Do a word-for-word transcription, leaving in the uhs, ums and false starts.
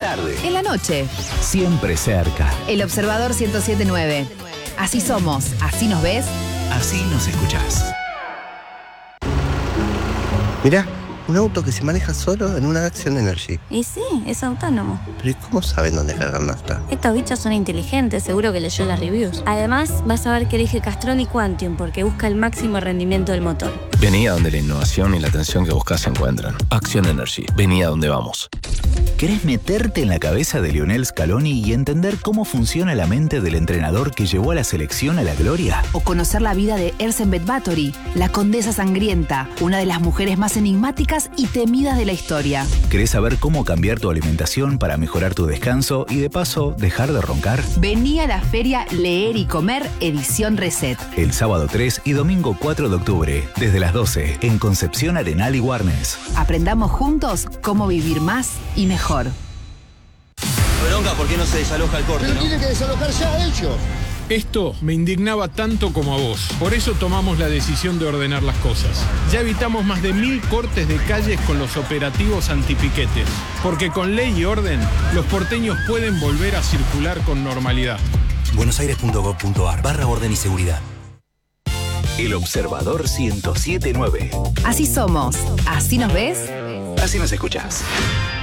tarde, en la noche. siempre cerca. El Observador ciento siete punto nueve. Así somos, así nos ves, así nos escuchás. Mirá, un auto que se maneja solo en una Action Energy. Y sí, es autónomo. Pero ¿y cómo saben dónde cargar nafta? Estos bichos son inteligentes, seguro que leyó las reviews. Además, vas a ver que elige Castrol y Quantium porque busca el máximo rendimiento del motor. Vení a donde la innovación y la atención que buscas se encuentran. Action Energy. Vení a donde vamos. ¿Querés meterte en la cabeza de Lionel Scaloni y entender cómo funciona la mente del entrenador que llevó a la selección a la gloria? o conocer la vida de Ersenbet Báthory, la condesa sangrienta, una de las mujeres más enigmáticas y temidas de la historia. ¿Querés saber cómo cambiar tu alimentación para mejorar tu descanso y de paso dejar de roncar? Vení a la feria Leer y Comer edición Reset. El sábado tres y domingo cuatro de octubre, desde las doce, en Concepción Arenal y Warnes. Aprendamos juntos cómo vivir más y mejor. Bronca, ¿por qué no se desaloja el corte, Pero no? tiene que desalojar ya ellos. Esto me indignaba tanto como a vos. Por eso tomamos la decisión de ordenar las cosas. Ya evitamos más de mil cortes de calles con los operativos antipiquetes. Porque con ley y orden, los porteños pueden volver a circular con normalidad. buenosaires.gov.ar barra orden y seguridad. El Observador ciento siete punto nueve. Así somos, así nos ves, Así nos escuchás.